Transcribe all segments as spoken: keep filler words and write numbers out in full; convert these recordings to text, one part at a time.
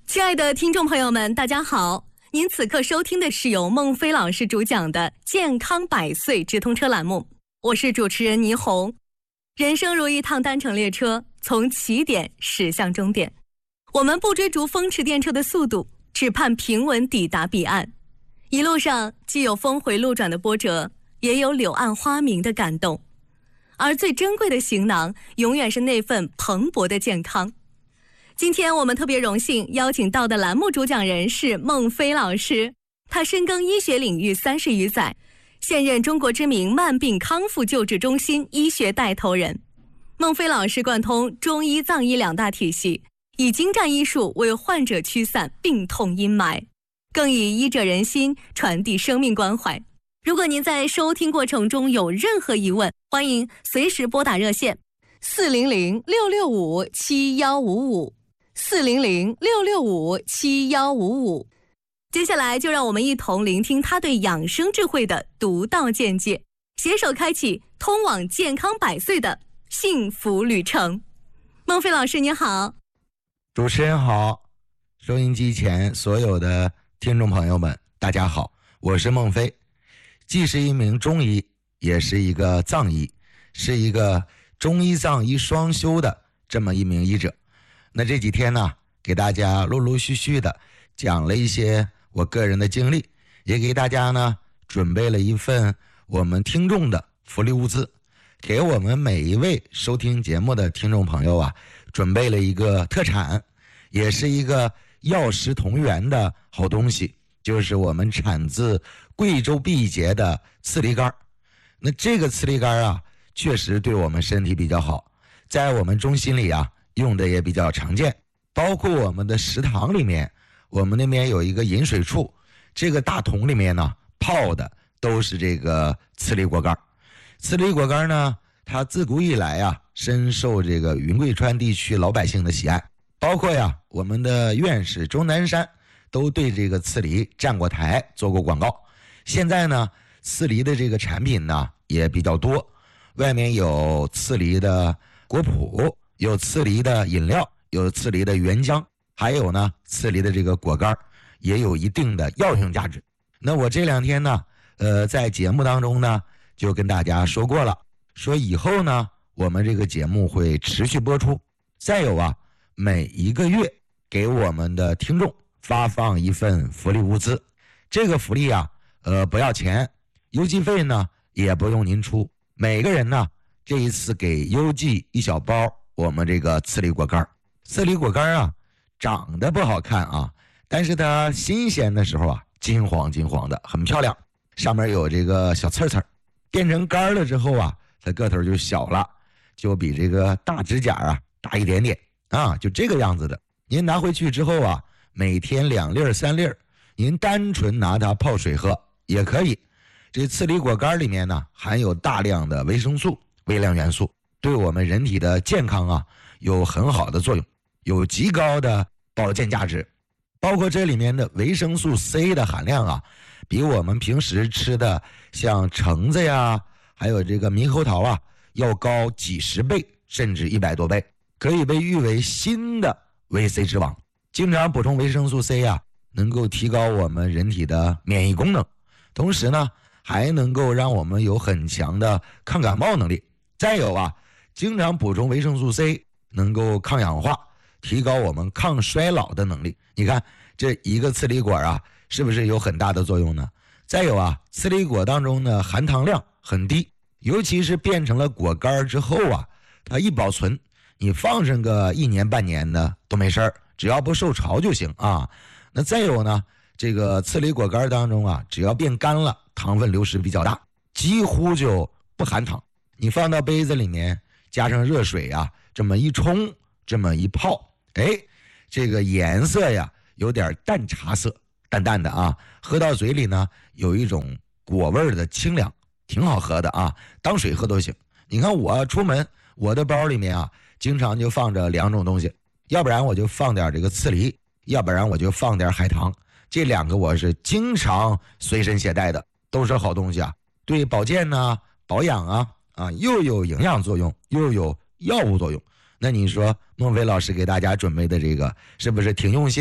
亲爱的听众朋友们，大家好！您此刻收听的是由孟非老师主讲的健康百岁直通车栏目，我是主持人倪虹。人生如一趟单程列车，从起点驶向终点，我们不追逐风驰电掣的速度，只盼平稳抵达彼岸。一路上既有峰回路转的波折，也有柳暗花明的感动，而最珍贵的行囊永远是那份蓬勃的健康。今天我们特别荣幸邀请到的栏目主讲人是孟非老师，他深耕医学领域三十余载，现任中国知名慢病康复救治中心医学带头人。孟非老师贯通中医藏医两大体系，以精湛医术为患者驱散病痛阴霾，更以医者仁心传递生命关怀。如果您在收听过程中有任何疑问，欢迎随时拨打热线四零零六六五七幺五五四零零六六五七幺五五。接下来就让我们一同聆听他对养生智慧的独到见解，携手开启通往健康百岁的幸福旅程。孟非老师你好。 主持人好，收音机前所有的听众朋友们大家好，我是孟非，既是一名中医，也是一个藏医，是一个中医藏医双修的这么一名医者。那这几天呢，给大家陆陆续续的讲了一些我个人的经历，也给大家呢准备了一份我们听众的福利物资，给我们每一位收听节目的听众朋友啊，准备了一个特产，也是一个药食同源的好东西，就是我们产自贵州毕节的刺梨干。那这个刺梨干啊，确实对我们身体比较好，在我们中心里啊用的也比较常见，包括我们的食堂里面，我们那边有一个饮水处，这个大桶里面呢泡的都是这个刺梨果干。刺梨果干呢，它自古以来啊深受这个云贵川地区老百姓的喜爱，包括呀我们的院士钟南山都对这个刺梨站过台做过广告。现在呢刺梨的这个产品呢也比较多，外面有刺梨的果脯，有刺梨的饮料，有刺梨的原浆，还有呢刺梨的这个果干，也有一定的药用价值。那我这两天呢呃，在节目当中呢就跟大家说过了，说以后呢我们这个节目会持续播出，再有啊每一个月给我们的听众发放一份福利物资，这个福利啊呃不要钱，邮寄费呢也不用您出，每个人呢这一次给邮寄一小包我们这个刺梨果干。刺梨果干啊长得不好看啊，但是它新鲜的时候啊金黄金黄的，很漂亮，上面有这个小刺刺，变成干了之后啊它个头就小了，就比这个大指甲啊大一点点啊，就这个样子的。您拿回去之后啊，每天两粒三粒，您单纯拿它泡水喝也可以。这刺梨果干里面呢含有大量的维生素、微量元素，对我们人体的健康啊有很好的作用，有极高的保健价值。包括这里面的维生素 C 的含量啊，比我们平时吃的像橙子呀，还有这个猕猴桃啊，要高几十倍，甚至一百多倍，可以被誉为新的维 C 之王。经常补充维生素 C 啊，能够提高我们人体的免疫功能，同时呢还能够让我们有很强的抗感冒能力。再有啊，经常补充维生素 C 能够抗氧化，提高我们抗衰老的能力。你看这一个刺梨果啊是不是有很大的作用呢？再有啊，刺梨果当中的含糖量很低，尤其是变成了果干之后啊，它一保存你放上个一年半年的都没事儿，只要不受潮就行啊。那再有呢，这个刺梨果干当中啊，只要变干了，糖分流失比较大，几乎就不含糖，你放到杯子里面加上热水啊，这么一冲，这么一泡，哎，这个颜色呀有点淡茶色，淡淡的啊，喝到嘴里呢有一种果味的清凉，挺好喝的啊，当水喝都行。你看我出门，我的包里面啊经常就放着两种东西，要不然我就放点这个刺梨，要不然我就放点海棠，这两个我是经常随身携带的，都是好东西啊，对保健啊保养啊啊又有营养作用又有药物作用。那你说孟非老师给大家准备的这个是不是挺用心呢？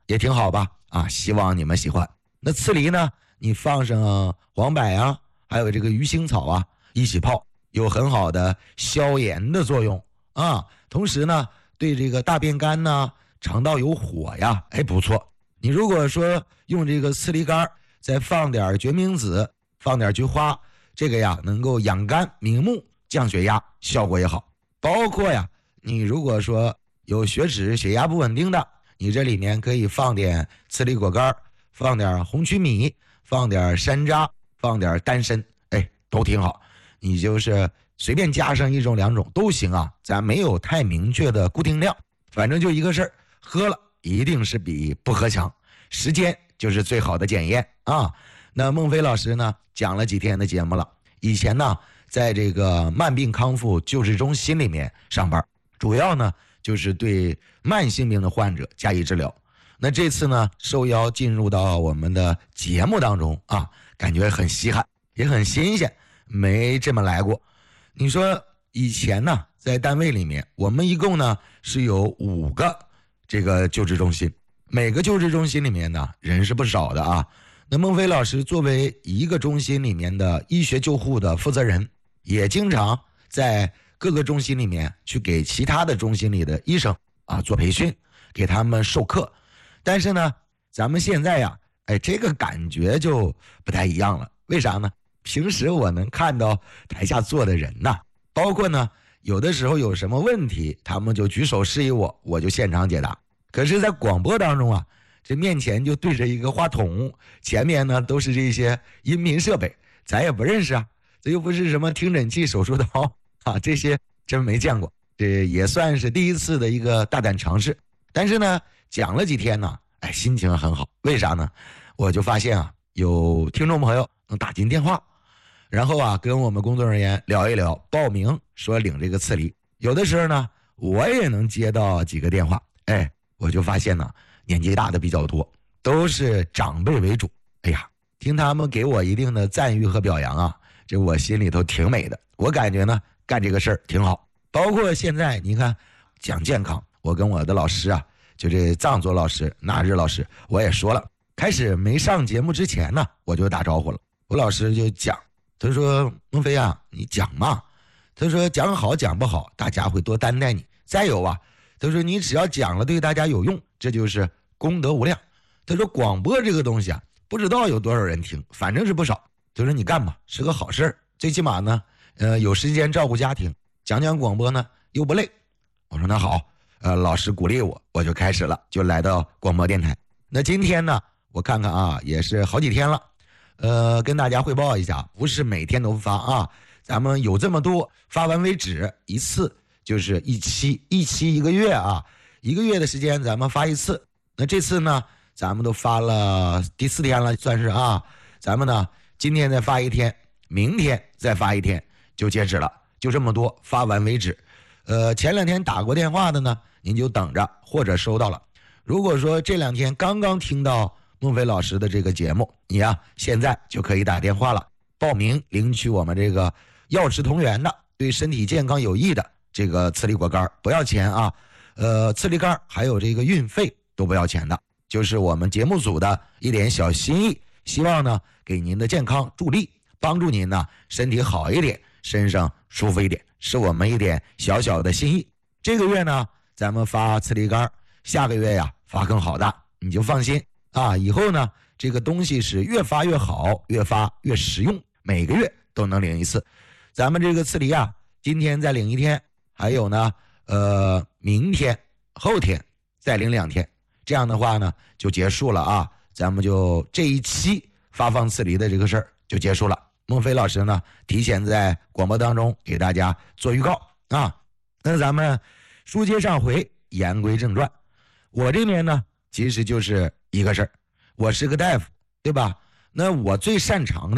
也挺好吧？啊，希望你们喜欢。那刺梨呢，你放上黄柏啊，还有这个鱼腥草啊，一起泡，有很好的消炎的作用啊。同时呢，对这个大便干呐、肠道有火呀，哎，不错。你如果说用这个刺梨干，再放点决明子，放点菊花，这个呀能够养肝明目、降血压，效果也好。包括呀，你如果说有血脂、血压不稳定的，你这里面可以放点刺梨果干，放点红曲米，放点山楂，放点丹参，哎，都挺好。你就是随便加上一种两种都行啊，咱没有太明确的固定量，反正就一个事儿，喝了一定是比不喝强，时间就是最好的检验啊。那孟非老师呢讲了几天的节目了，以前呢在这个慢病康复救治中心里面上班，主要呢就是对慢性病的患者加以治疗。那这次呢受邀进入到我们的节目当中啊，感觉很稀罕，也很新鲜，没这么来过。你说以前呢在单位里面，我们一共呢是有五个这个救治中心，每个救治中心里面呢人是不少的啊。那孟非老师作为一个中心里面的医学救护的负责人，也经常在各个中心里面去给其他的中心里的医生啊做培训，给他们授课。但是呢咱们现在呀，哎，这个感觉就不太一样了。为啥呢？平时我能看到台下坐的人呐，包括呢有的时候有什么问题，他们就举手示意我，我就现场解答。可是在广播当中啊，这面前就对着一个话筒，前面呢都是这些音频设备，咱也不认识啊，这又不是什么听诊器、手术刀啊，这些真没见过，这也算是第一次的一个大胆尝试。但是呢讲了几天呢，哎，心情很好。为啥呢？我就发现啊，有听众朋友能打进电话，然后啊跟我们工作人员聊一聊，报名说领这个刺梨。有的时候呢我也能接到几个电话，哎，我就发现呢年纪大的比较多，都是长辈为主。哎呀，听他们给我一定的赞誉和表扬啊，这我心里头挺美的。我感觉呢干这个事儿挺好。包括现在你看讲健康，我跟我的老师啊，就这藏族老师纳日老师，我也说了，开始没上节目之前呢我就打招呼了。我老师就讲，他说孟非啊，你讲嘛，他说讲好讲不好大家会多担待你，再有啊，他说你只要讲了对大家有用，这就是功德无量。他说广播这个东西啊，不知道有多少人听，反正是不少。他说你干吧，是个好事，最起码呢呃，有时间照顾家庭，讲讲广播呢又不累。我说那好，呃，老师鼓励我，我就开始了，就来到广播电台。那今天呢我看看啊，也是好几天了，呃，跟大家汇报一下，不是每天都发啊，咱们有这么多，发完为止，一次就是一期，一期一个月啊，一个月的时间咱们发一次。那这次呢咱们都发了第四天了，算是啊，咱们呢今天再发一天，明天再发一天就截止了，就这么多，发完为止。呃，前两天打过电话的呢您就等着，或者收到了。如果说这两天刚刚听到孟非老师的这个节目，你呀、啊、现在就可以打电话了，报名领取我们这个药食同源的对身体健康有益的这个刺梨果干，不要钱啊。呃，刺梨干还有这个运费都不要钱的，就是我们节目组的一点小心意，希望呢给您的健康助力，帮助您呢身体好一点，身上舒服一点，是我们一点小小的心意。这个月呢咱们发刺梨干，下个月呀发更好的，你就放心啊。以后呢这个东西是越发越好，越发越实用，每个月都能领一次。咱们这个刺梨啊，今天再领一天，还有呢呃明天后天再领两天，这样的话呢就结束了啊。咱们就这一期发放刺梨的这个事儿就结束了。孟非老师呢提前在广播当中给大家做预告啊。那咱们书接上回，言归正传，我这边呢其实就是一个事儿，我是个大夫，对吧？那我最擅长的